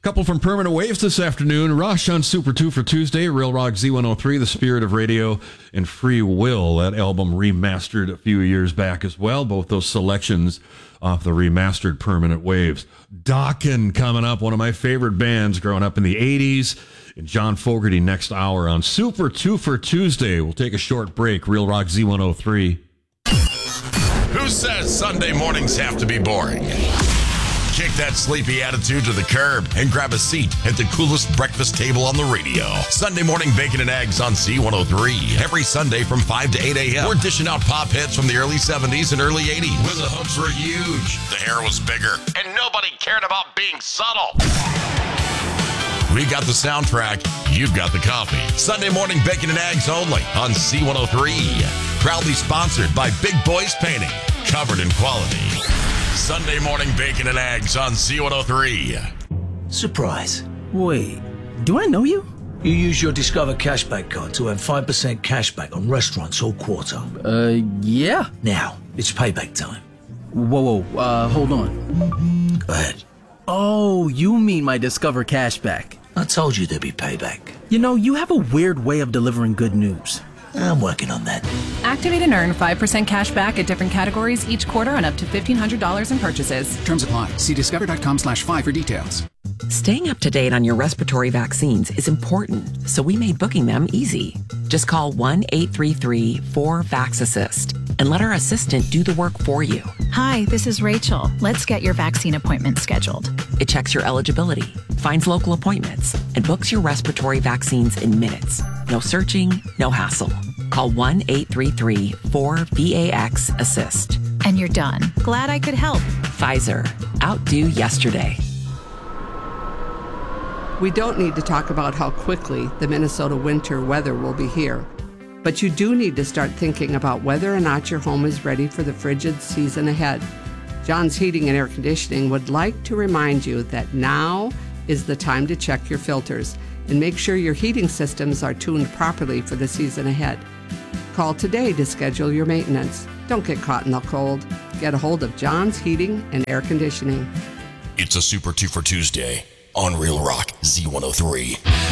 Couple from Permanent Waves this afternoon. Rush on Super 2 for Tuesday. Real Rock Z103, The Spirit of Radio, and Free Will. That album remastered a few years back as well. Both those selections off the remastered Permanent Waves. Dokken coming up, one of my favorite bands growing up in the 80s. And John Fogerty next hour on Super 2 for Tuesday. We'll take a short break. Real Rock Z103. Who says Sunday mornings have to be boring? Kick that sleepy attitude to the curb and grab a seat at the coolest breakfast table on the radio. Sunday morning bacon and eggs on C103. Every Sunday from 5 to 8 a.m. We're dishing out pop hits from the early 70s and early 80s. When the hooks were huge, the hair was bigger, and nobody cared about being subtle. We got the soundtrack, you've got the coffee. Sunday morning bacon and eggs only on C103. Proudly sponsored by Big Boys Painting. Covered in quality. Sunday morning bacon and eggs on C103. Surprise. Wait, do I know you? You use your Discover Cashback card to earn 5% cashback on restaurants all quarter. Yeah. Now, it's payback time. Whoa, hold on. Go ahead. Oh, you mean my Discover Cashback. I told you there'd be payback. You know, you have a weird way of delivering good news. I'm working on that. Activate and earn 5% cash back at different categories each quarter on up to $1,500 in purchases. Terms apply. See discover.com/5 for details. Staying up to date on your respiratory vaccines is important, so we made booking them easy. Just call 1-833-4VAX-ASSIST and let our assistant do the work for you. Hi, this is Rachel. Let's get your vaccine appointment scheduled. It checks your eligibility, finds local appointments, and books your respiratory vaccines in minutes. No searching, no hassle. Call 1-833-4VAX-ASSIST. And you're done. Glad I could help. Pfizer. Outdo yesterday. We don't need to talk about how quickly the Minnesota winter weather will be here. But you do need to start thinking about whether or not your home is ready for the frigid season ahead. John's Heating and Air Conditioning would like to remind you that now is the time to check your filters and make sure your heating systems are tuned properly for the season ahead. Call today to schedule your maintenance. Don't get caught in the cold. Get a hold of John's Heating and Air Conditioning. It's a Super 2 for Tuesday on Real Rock Z103.